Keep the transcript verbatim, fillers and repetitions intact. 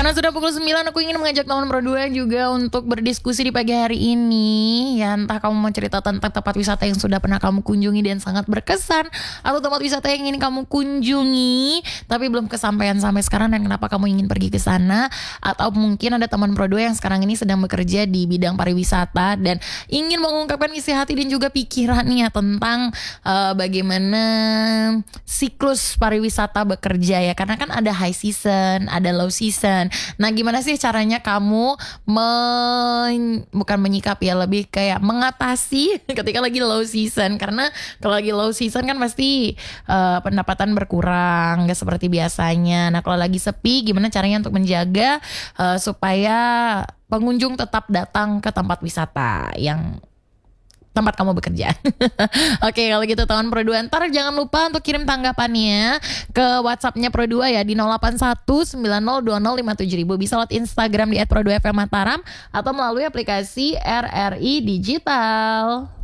Karena sudah pukul sembilan, aku ingin mengajak teman Pro dua juga untuk berdiskusi di pagi hari ini. Ya, entah kamu mau cerita tentang tempat wisata yang sudah pernah kamu kunjungi dan sangat berkesan, atau tempat wisata yang ingin kamu kunjungi tapi belum kesampaian sampai sekarang dan kenapa kamu ingin pergi ke sana. Atau mungkin ada teman Pro dua yang sekarang ini sedang bekerja di bidang pariwisata dan ingin mengungkapkan isi hati dan juga pikirannya tentang uh, bagaimana siklus pariwisata bekerja ya. Karena kan ada high season, ada low season. Nah, gimana sih caranya kamu men, bukan menyikapi ya, lebih kayak mengatasi ketika lagi low season? Karena kalau lagi low season kan pasti uh, pendapatan berkurang, gak seperti biasanya. Nah, kalau lagi sepi, gimana caranya untuk menjaga uh, supaya pengunjung tetap datang ke tempat wisata yang tempat kamu bekerja. Oke, kalau gitu teman Pro dua, ntar jangan lupa untuk kirim tanggapannya ke WhatsAppnya Pro dua ya di nol delapan satu sembilan nol dua nol lima tujuh ribu. Bisa lewat Instagram di et pro dua f m mataram atau melalui aplikasi R R I Digital.